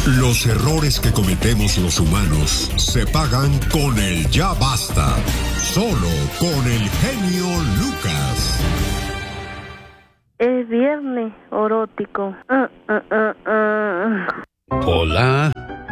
Los errores que cometemos los humanos se pagan con el ya basta. Solo con el genio Lucas. Es viernes erótico. Hola.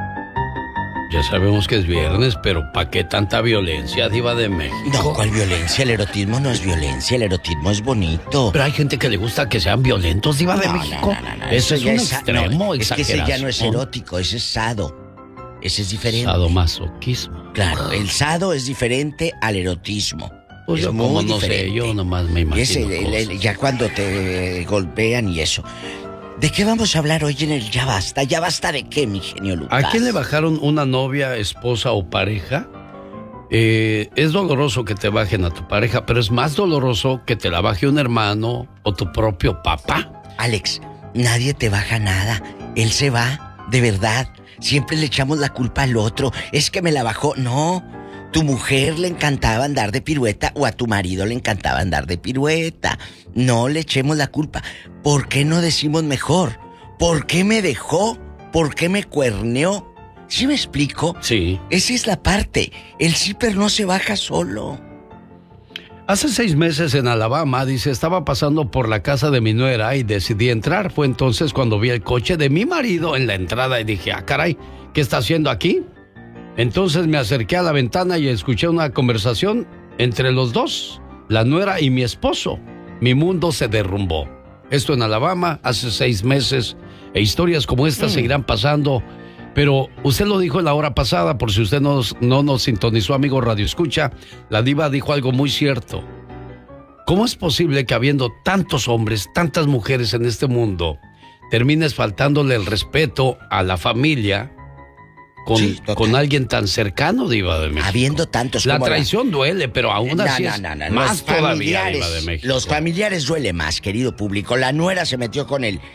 Ya sabemos que es viernes, pero ¿para qué tanta violencia, Diva de México? No, ¿cuál violencia? El erotismo no es violencia, el erotismo es bonito. Pero hay gente que le gusta que sean violentos, Diva de México. No. Eso es un extremo, es que ese ya no es erótico, ese es sado. Ese es diferente. Sadomasoquismo. Claro, el sado es diferente al erotismo. Pues yo como no sé, yo nomás me imagino ya cuando te golpean y eso. ¿De qué vamos a hablar hoy en el Ya Basta? ¿Ya basta de qué, mi genio Lucas? ¿A quién le bajaron una novia, esposa o pareja? Es doloroso que te bajen a tu pareja, pero es más doloroso que te la baje un hermano o tu propio papá. Alex, nadie te baja nada. Él se va, de verdad. Siempre le echamos la culpa al otro. Es que me la bajó. No, tu mujer le encantaba andar de pirueta o a tu marido le encantaba andar de pirueta. No le echemos la culpa. ¿Por qué no decimos mejor? ¿Por qué me dejó? ¿Por qué me cuerneó? ¿Sí me explico? Sí. Esa es la parte. El zipper no se baja solo. Hace 6 meses en Alabama, dice, estaba pasando por la casa de mi nuera y decidí entrar. Fue entonces cuando vi el coche de mi marido en la entrada y dije, ah, caray, ¿qué está haciendo aquí? Entonces me acerqué a la ventana y escuché una conversación entre los dos, la nuera y mi esposo. Mi mundo se derrumbó. Esto en Alabama hace 6 meses e historias como esta seguirán pasando. Pero usted lo dijo en la hora pasada, por si usted no nos sintonizó, amigo Radio Escucha, la diva dijo algo muy cierto. ¿Cómo es posible que habiendo tantos hombres, tantas mujeres en este mundo, termines faltándole el respeto a la familia con alguien tan cercano, Diva de México? Habiendo tantos. La traición duele, pero aún así más todavía, Diva de México. Los familiares duele más, querido público. La nuera se metió con el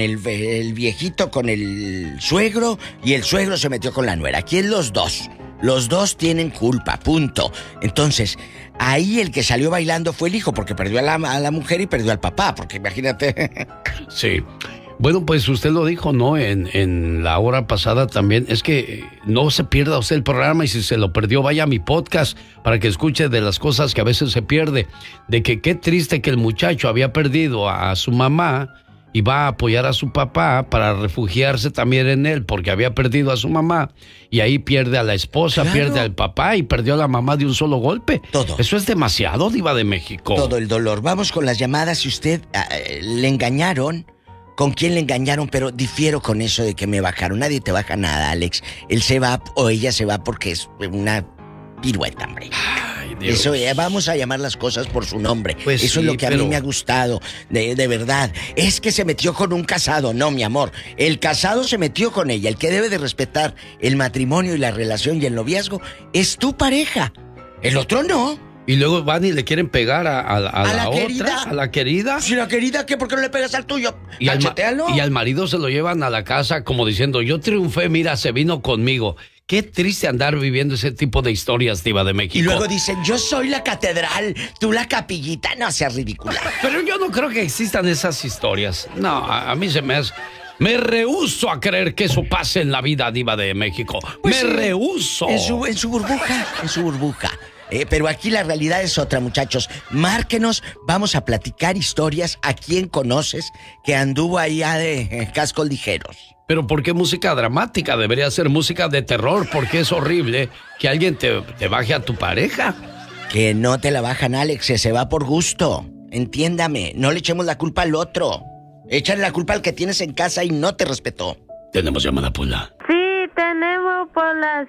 viejito, con el suegro, y el suegro se metió con la nuera. Aquí es los dos. Los dos tienen culpa, punto. Entonces, ahí el que salió bailando fue el hijo, porque perdió a la mujer y perdió al papá, porque imagínate. Sí. Bueno, pues usted lo dijo, ¿no? En la hora pasada también. Es que no se pierda usted el programa, y si se lo perdió, vaya a mi podcast para que escuche de las cosas que a veces se pierde. De que qué triste que el muchacho había perdido a su mamá y va a apoyar a su papá para refugiarse también en él, porque había perdido a su mamá, y ahí pierde a la esposa, claro, pierde al papá y perdió a la mamá de un solo golpe. Todo. Eso es demasiado, Diva de México. Todo el dolor. Vamos con las llamadas. Si usted le engañaron, ¿con quién le engañaron? Pero difiero con eso de que me bajaron. Nadie te baja nada, Alex. Él se va o ella se va porque es una pirueta, hombre. Ay, Dios. Eso, vamos a llamar las cosas por su nombre. Pues eso sí, es lo que a mí me ha gustado, de verdad. Es que se metió con un casado. No, mi amor. El casado se metió con ella. El que debe de respetar el matrimonio y la relación y el noviazgo es tu pareja. El otro no. Y luego van y le quieren pegar a la querida. otra, a la querida. Si la querida, ¿qué? ¿Por qué no le pegas al tuyo? Y al marido se lo llevan a la casa como diciendo, yo triunfé, mira, se vino conmigo. Qué triste andar viviendo ese tipo de historias, Diva de México. Y luego dicen, yo soy la catedral, tú la capillita. No seas ridícula. Pero yo no creo que existan esas historias. No, a mí se me hace... Me rehúso a creer que eso pase en la vida, Diva de México. Pues me rehúso. En su burbuja. Pero aquí la realidad es otra, muchachos. Márquenos, vamos a platicar historias. ¿A quién conoces que anduvo ahí de cascos ligeros? Pero ¿por qué música dramática? Debería ser música de terror, porque es horrible que alguien te baje a tu pareja. Que no te la bajan, Alex, se va por gusto. Entiéndame, no le echemos la culpa al otro. Échale la culpa al que tienes en casa y no te respetó. Tenemos llamada, Pula. Sí, tenemos por la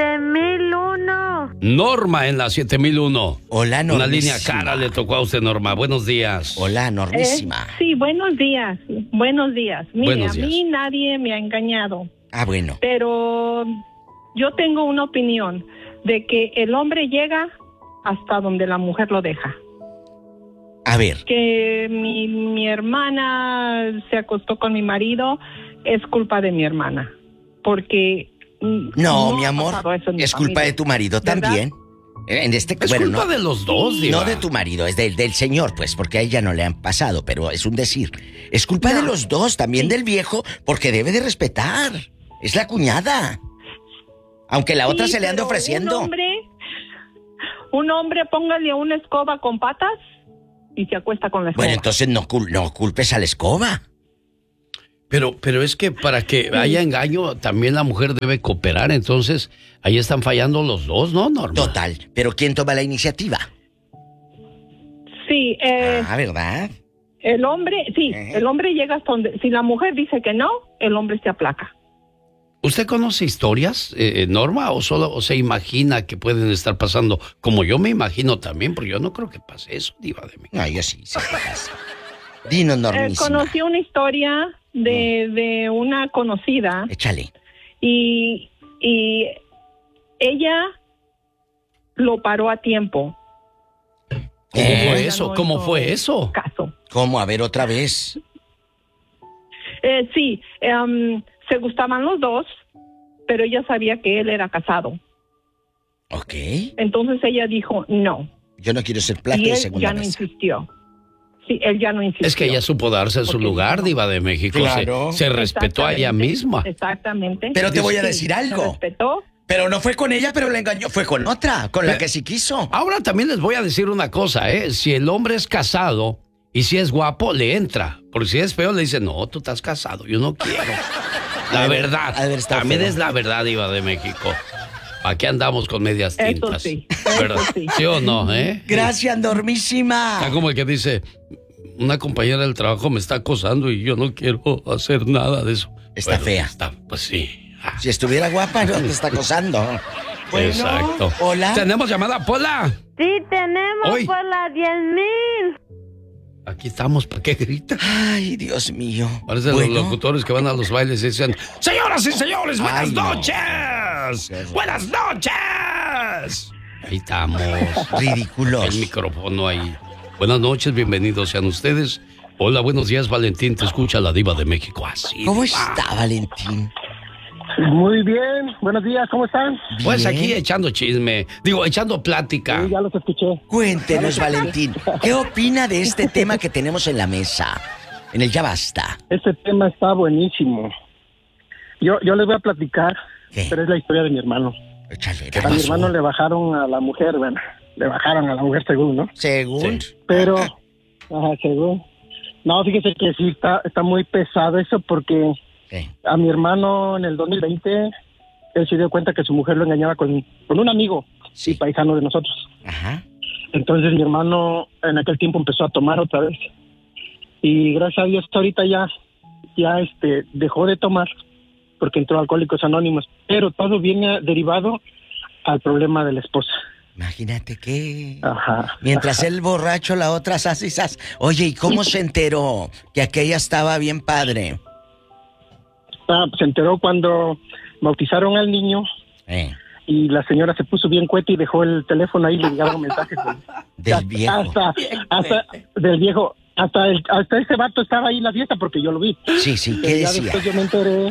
7001. Norma en la 7001. Hola, Normísima. Una línea cara le tocó a usted, Norma. Buenos días. Hola, Normísima. Sí, buenos días. Buenos días. Mire, buenos días. A mí nadie me ha engañado. Ah, bueno. Pero yo tengo una opinión de que el hombre llega hasta donde la mujer lo deja. A ver. Que mi hermana se acostó con mi marido, es culpa de mi hermana. Porque... No, mi amor, es culpa de tu marido, ¿verdad? También. Es culpa de los dos, Diva. No de tu marido, es del señor, pues, porque a ella no le han pasado, pero es un decir. Es culpa de los dos, también del viejo, porque debe de respetar. Es la cuñada. Aunque la otra Sí, se le ande pero ofreciendo. Un hombre, póngale una escoba con patas y se acuesta con la escoba. Bueno, entonces no culpes a la escoba. Pero es que para que haya engaño, también la mujer debe cooperar. Entonces, ahí están fallando los dos, ¿no, Norma? Total. Pero ¿quién toma la iniciativa? Sí, ¿verdad? el hombre llega hasta donde... Si la mujer dice que no, el hombre se aplaca. ¿Usted conoce historias, Norma, o solo se imagina que pueden estar pasando? Como yo me imagino también, porque yo no creo que pase eso, Diva de México. No, yo sí pasa. Dinos, Normísima. Conocí una historia de una conocida. Échale. Y ella lo paró a tiempo. ¿Cómo fue Ella eso? no ¿Cómo hizo fue eso? Caso. ¿Cómo? A ver, otra vez. Sí, se gustaban los dos, pero ella sabía que él era casado. Ok. Entonces ella dijo no. Yo no quiero ser plata Y de él segunda ya no mesa. insistió. Sí, él ya no insistió. Es que ella supo darse en su Porque lugar, no. Diva de México. Claro. Se respetó a ella Exactamente, misma. Exactamente. Pero te voy a Sí, decir se algo. respetó. Pero no fue con ella, pero la engañó. Fue con otra, con la que sí quiso. Ahora también les voy a decir una cosa, ¿eh? Si el hombre es casado y si es guapo, le entra. Porque si es feo, le dice, no, tú estás casado, yo no quiero. La verdad. a ver, está También feo. es la verdad, Diva de México. Aquí andamos con medias Eso tintas. sí, ¿Verdad? eso sí. ¿Sí o no, eh? Gracias, Normísima. Está como el que dice, una compañera del trabajo me está acosando y yo no quiero hacer nada de eso. Está fea. Pues sí. Si estuviera guapa, no te está acosando. Bueno, Exacto. Hola. ¿Tenemos llamada, Pola? Sí, tenemos Hoy. por las 10,000. Aquí estamos, ¿para qué grita? Ay, Dios mío. Parecen Bueno, los locutores que van a los bailes y dicen, señoras y señores, buenas Ay, no. noches. Buenas noches. Ahí estamos. Ridículos. El micrófono ahí. Buenas noches, bienvenidos sean ustedes. Hola, buenos días, Valentín. Te escucha la Diva de México. Así. ¿Cómo Diva. está, Valentín? Muy bien, buenos días, ¿cómo están? Pues Bien. aquí echando chisme. Digo, echando plática. Sí, ya los escuché. Cuéntenos, Valentín. ¿Qué opina de este tema que tenemos en la mesa? En el Ya Basta. Este tema está buenísimo. Yo les voy a platicar, ¿Qué? pero es la historia de mi hermano. Échale. ¿Qué A mi pasó? hermano le bajaron a la mujer, bueno, le bajaron a la mujer según, ¿no? Según. Sí. Pero, según. No, fíjese que sí está muy pesado eso porque ¿Qué? a mi hermano en el 2020, él se dio cuenta que su mujer lo engañaba con un amigo Sí. y paisano de nosotros. Ajá. Entonces mi hermano en aquel tiempo empezó a tomar otra vez. Y gracias a Dios ahorita ya dejó de tomar porque entró a Alcohólicos Anónimos. Pero todo viene derivado al problema de la esposa. Imagínate que... Ajá. Mientras él borracho, la otra sas y sas. Oye, ¿y cómo se enteró que aquella estaba bien padre? Se enteró cuando bautizaron al niño y la señora se puso bien cueta y dejó el teléfono ahí y le llegaban mensajes Del viejo. hasta del viejo. Hasta ese vato estaba ahí en la fiesta porque yo lo vi. Sí, sí, ¿qué Ya decía? después yo me enteré.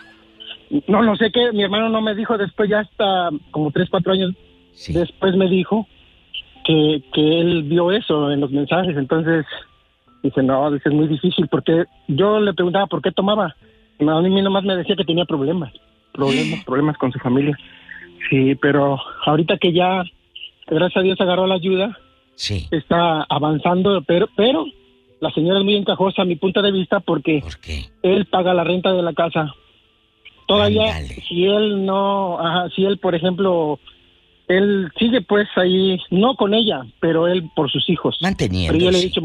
No sé qué, mi hermano no me dijo después, ya hasta como 3, 4 años Sí. después me dijo que él vio eso en los mensajes. Entonces dice, no, es muy difícil porque yo le preguntaba por qué tomaba. A mí nomás me decía que tenía problemas con su familia. Sí, pero ahorita que ya, gracias a Dios, agarró la ayuda, Sí. está avanzando, pero la señora es muy encajosa a mi punto de vista porque ¿Por qué? él paga la renta de la casa. Todavía, Ándale. si él, por ejemplo, él sigue pues ahí, no con ella, pero él por sus hijos. Manteniéndose. Pero yo le he dicho,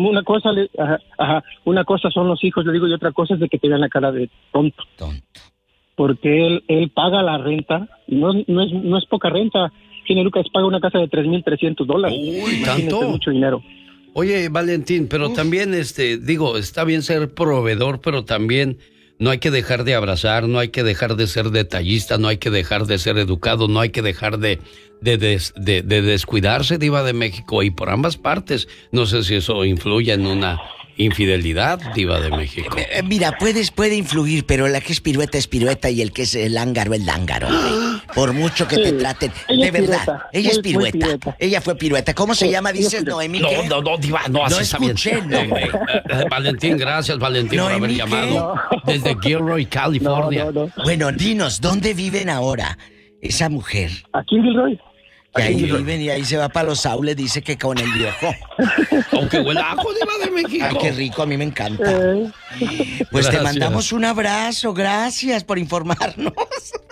una cosa son los hijos, le digo, y otra cosa es de que te vean la cara de tonto. Tonto. Porque él paga la renta, y no es poca renta. Tiene Lucas, paga una casa de $3,300. Uy, Imagínate, ¿tanto? mucho dinero. Oye, Valentín, pero también, está bien ser proveedor, pero también no hay que dejar de abrazar, no hay que dejar de ser detallista, no hay que dejar de ser educado, no hay que dejar de descuidarse, Diva de México, y por ambas partes. No sé si eso influye en una infidelidad, Diva de México. Mira, puede influir, pero la que es pirueta y el que es el lángaro es lángaro. por mucho que te traten. Ella De es verdad, pirueta, ella es muy pirueta. pirueta. Ella fue pirueta. ¿Cómo se llama, dices, Noemí? ¿Qué? No, Diva, no, así está bien. escuché el nombre. Valentín, gracias, Valentín, por haber Noemí, ¿qué? llamado. Desde Gilroy, California. No. Bueno, dinos, ¿dónde viven ahora esa mujer? Aquí en Gilroy. Que ahí Aquí en Gilroy. viven y ahí se va para los saules, dice que con el viejo. Aunque huele a ajo, Diva de México. Ah, qué rico, a mí me encanta. Eh, Pues te Gracias. mandamos un abrazo, gracias por informarnos.